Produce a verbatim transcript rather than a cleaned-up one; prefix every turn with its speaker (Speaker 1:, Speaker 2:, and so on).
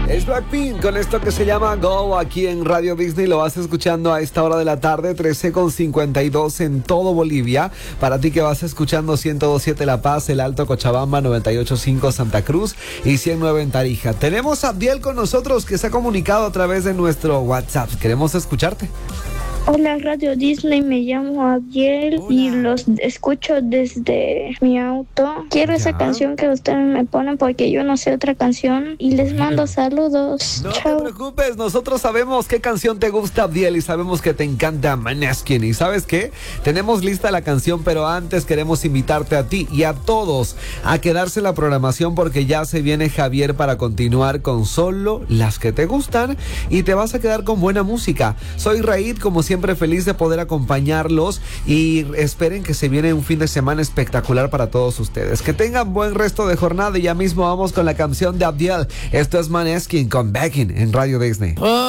Speaker 1: Es Blackpink con esto que se llama Go aquí en Radio Disney. Lo vas escuchando a esta hora de la tarde, trece con cincuenta y dos en todo Bolivia. Para ti que vas escuchando ciento dos punto siete La Paz, El Alto Cochabamba, noventa y ocho punto cinco Santa Cruz y ciento nueve en Tarija. Tenemos a Abdiel con nosotros que se ha comunicado a través de nuestro WhatsApp. Queremos escucharte.
Speaker 2: Hola Radio Disney, me llamo Abdiel. Hola. Y los escucho desde mi auto. Quiero ya. esa canción que ustedes me ponen porque yo no sé otra canción y les mando saludos.
Speaker 1: No
Speaker 2: Chao.
Speaker 1: te preocupes, nosotros sabemos qué canción te gusta, Abdiel, y sabemos que te encanta Maneskin. ¿Y sabes qué? Tenemos lista la canción, pero antes queremos invitarte a ti y a todos a quedarse en la programación porque ya se viene Javier para continuar con solo las que te gustan y te vas a quedar con buena música. Soy Raid, como siempre feliz de poder acompañarlos y esperen que se viene un fin de semana espectacular para todos ustedes. Que tengan buen resto de jornada y ya mismo vamos con la canción de Abdiel. Esto es Maneskin con Begging en Radio Disney. Oh.